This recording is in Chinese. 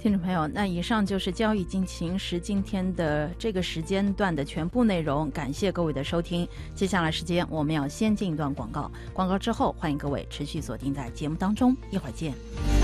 听众朋友，那以上就是交易进行时今天的这个时间段的全部内容，感谢各位的收听。接下来时间我们要先进一段广告，广告之后欢迎各位持续锁定在节目当中，一会儿见。